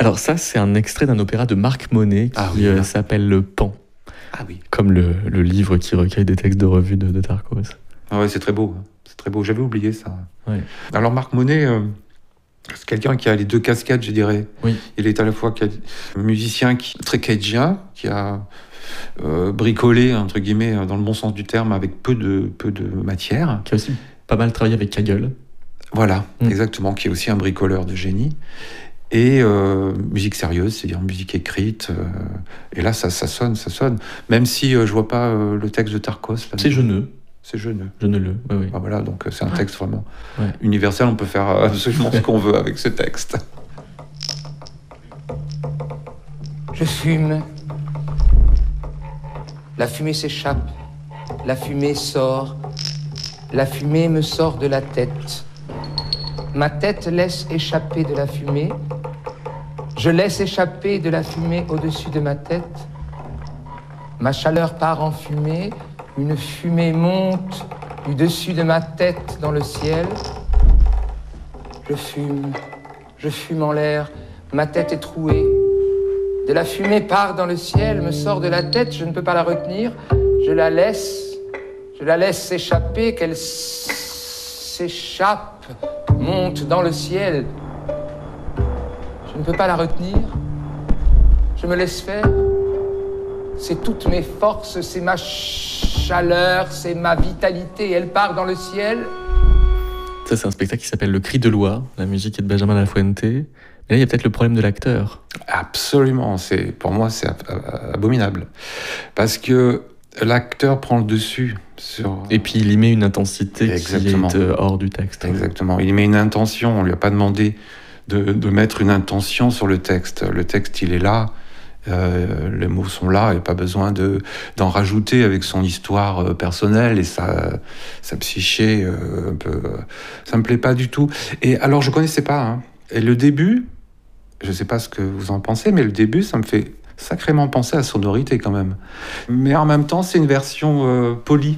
Alors ça, c'est un extrait d'un opéra de Marc Monet qui s'appelle Le Pan. Ah oui. Comme le livre qui recueille des textes de revue de Tarkos. Ah ouais, c'est très beau. C'est très beau. J'avais oublié ça. Ouais. Alors Marc Monet, c'est quelqu'un qui a les deux casquettes, je dirais. Oui. Il est à la fois musicien très keynésien, qui a bricolé, entre guillemets, dans le bon sens du terme, avec peu de matière. Qui a aussi pas mal travaillé avec Kagel. Voilà, exactement, qui est aussi un bricoleur de génie. Et musique sérieuse, c'est-à-dire musique écrite. Et là, ça sonne. Même si je vois pas le texte de Tarkos. C'est jeuneux. C'est jeuneux. Jeuneux-le, oui. Ah, voilà, donc c'est un texte vraiment universel. On peut faire absolument ce qu'on veut avec ce texte. Je fume. La fumée s'échappe. La fumée sort. La fumée me sort de la tête. Ma tête laisse échapper de la fumée. Je laisse échapper de la fumée au-dessus de ma tête. Ma chaleur part en fumée. Une fumée monte du dessus de ma tête dans le ciel. Je fume en l'air. Ma tête est trouée. De la fumée part dans le ciel, me sort de la tête. Je ne peux pas la retenir. Je la laisse s'échapper, qu'elle s'échappe, monte dans le ciel. Je ne peux pas la retenir. Je me laisse faire. C'est toutes mes forces, c'est ma chaleur, c'est ma vitalité. Elle part dans le ciel. Ça, c'est un spectacle qui s'appelle Le Cri de Loire. La musique est de Benjamin Lafuente. Mais là, il y a peut-être le problème de l'acteur. Absolument. Pour moi, c'est abominable. Parce que l'acteur prend le dessus sur... Et puis, il y met une intensité Exactement. qui est hors du texte. Exactement. Il y met une intention. On ne lui a pas demandé de mettre une intention sur le texte. Le texte, il est là. Les mots sont là. Il n'y a pas besoin d'en rajouter avec son histoire personnelle et sa psyché un peu... Ça ne me plaît pas du tout. Et alors, je ne connaissais pas. Hein. Et le début, je ne sais pas ce que vous en pensez, mais le début, ça me fait sacrément penser à Sonorité quand même. Mais en même temps, c'est une version polie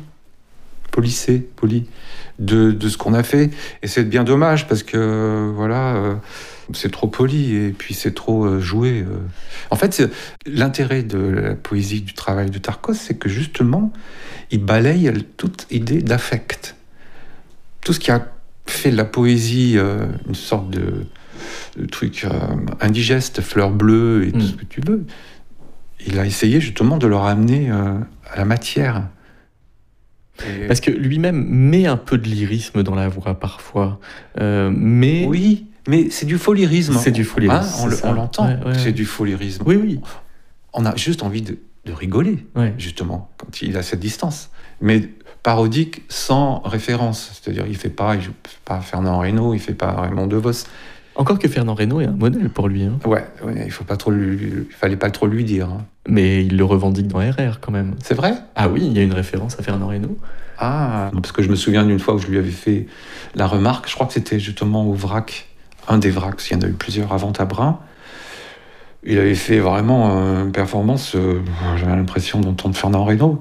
de ce qu'on a fait. Et c'est bien dommage parce que, c'est trop poli et puis c'est trop joué. En fait, l'intérêt de la poésie, du travail de Tarkos, c'est que justement, il balaye toute idée d'affect. Tout ce qui a fait de la poésie une sorte de truc indigeste, fleur bleue et tout ce que tu veux, il a essayé justement de le ramener à la matière. Parce que lui-même met un peu de lyrisme dans la voix parfois. Mais... Oui, mais c'est du faux lyrisme. C'est du faux lyrisme. On l'entend, c'est du faux lyrisme. Oui. On a juste envie de rigoler, justement, quand il a cette distance. Mais parodique sans référence. C'est-à-dire, il joue pas Fernand Reynaud, il fait pas Raymond DeVos. Encore que Fernand Reynaud est un modèle pour lui. Hein. Ouais, il fallait pas trop lui dire. Hein. Mais il le revendique dans RR quand même. C'est vrai ? Ah oui, il y a une référence à Fernand Reynaud. Ah, parce que je me souviens d'une fois où je lui avais fait la remarque, je crois que c'était justement au vrac, un des vracs, parce qu'il y en a eu plusieurs avant Tabrin. Il avait fait vraiment une performance, j'avais l'impression d'entendre Fernand Reynaud.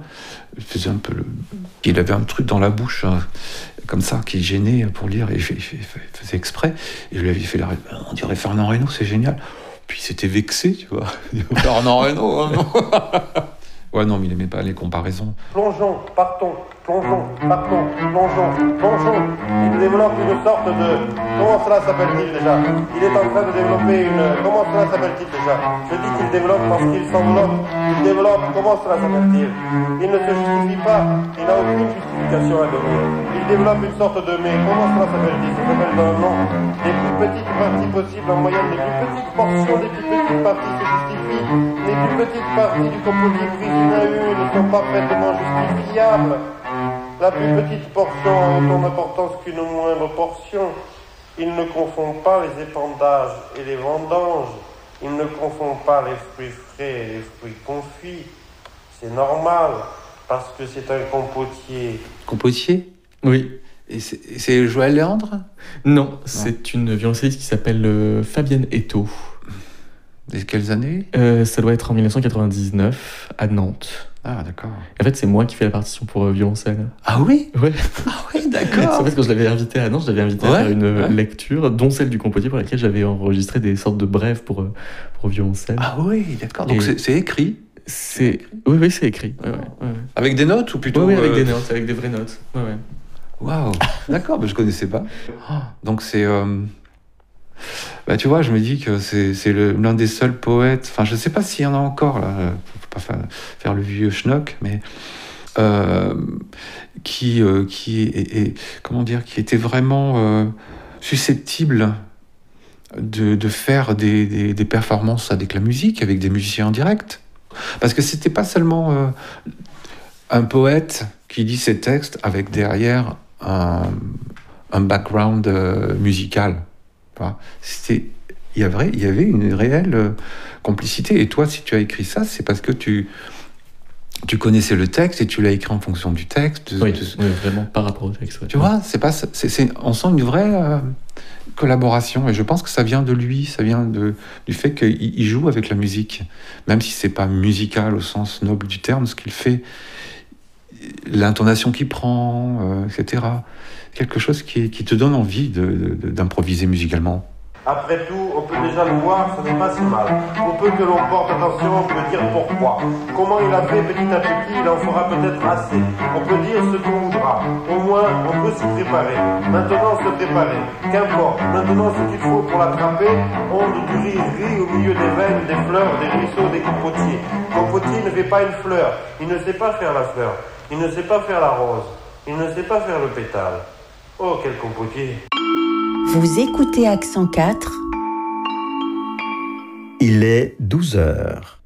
Il avait un truc dans la bouche, comme ça, qui gênait pour lire, et il faisait exprès. Et je lui avais fait on dirait Fernand Reynaud, c'est génial. Puis il s'était vexé, tu vois. Fernand Reynaud, hein, non. Ouais, non, mais il n'aimait pas les comparaisons. Plongeons, partons, plongeons, partons, plongeons, plongeons. Il développe une sorte de... Comment cela s'appelle-t-il déjà ? Il est en train de développer une... Comment cela s'appelle-t-il déjà ? Je dis qu'il développe parce qu'il s'enveloppe. Il développe... Comment cela s'appelle-t-il ? Il ne se justifie pas. Il n'a aucune justification à donner. Il développe une sorte de... Mais comment cela s'appelle-t-il ? Ça s'appelle d'un nom. Les plus petites parties possibles en moyenne, les plus petites portions des plus petites parties se justifient. Les plus petites parties du composite prises une à une ne sont pas parfaitement justifiables. La plus petite portion a autant d'importance qu'une moindre portion. Il ne confond pas les épandages et les vendanges. Il ne confond pas les fruits frais et les fruits confits. C'est normal, parce que c'est un compotier. Compotier ? Oui. Et c'est Joël Léandre ? Non, c'est une violoncelliste qui s'appelle Fabienne Eto. De quelles années ? Ça doit être en 1999, à Nantes. Ah, d'accord. En fait, c'est moi qui fais la partition pour violoncelle. Ah oui? Ouais. Ah oui, d'accord. En fait, quand je l'avais invité à Nantes, je l'avais invité à faire une lecture, dont celle du compositeur pour laquelle j'avais enregistré des sortes de brèves pour violoncelle. Ah oui, d'accord. Donc c'est écrit? Oui, c'est écrit. Ouais. Avec des notes ou plutôt Oui, avec des notes, avec des vraies notes. Ouais. Waouh, d'accord, je connaissais pas. Donc c'est... Bah, tu vois, je me dis que c'est l'un des seuls poètes, enfin je sais pas s'il y en a encore, là, faut pas faire le vieux schnock, mais qui comment dire, qui était vraiment susceptible de faire des performances avec la musique, avec des musiciens en direct. Parce que c'était pas seulement un poète qui lit ses textes avec derrière un background musical. Il y avait une réelle complicité. Et toi, si tu as écrit ça, c'est parce que tu connaissais le texte et tu l'as écrit en fonction du texte. Oui, vraiment par rapport au texte. Ouais. Tu vois, on sent une vraie collaboration. Et je pense que ça vient de lui, ça vient du fait qu'il joue avec la musique. Même si c'est pas musical au sens noble du terme, ce qu'il fait, l'intonation qu'il prend, etc. Quelque chose qui te donne envie d'improviser musicalement. Après tout, on peut déjà le voir, ce n'est pas si mal. Pour peu que l'on porte attention, on peut dire pourquoi. Comment il a fait petit à petit, il en fera peut-être assez. On peut dire ce qu'on voudra. Au moins, on peut s'y préparer. Maintenant, se préparer. Qu'importe. Maintenant, ce qu'il faut pour l'attraper, onde du riz au milieu des veines, des fleurs, des ruisseaux, des compotiers. Compotier ne fait pas une fleur. Il ne sait pas faire la fleur. Il ne sait pas faire la rose. Il ne sait pas faire le pétale. Oh, quel compotier! Vous écoutez Accent 4. Il est 12h.